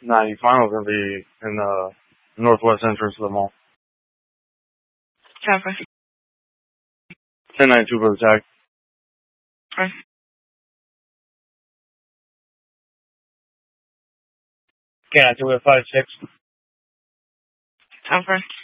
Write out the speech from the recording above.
Nah, your final's gonna be in the northwest entrance of the mall. Copy. 1092 for the tag. Okay. Can I do it 5-6? Copy.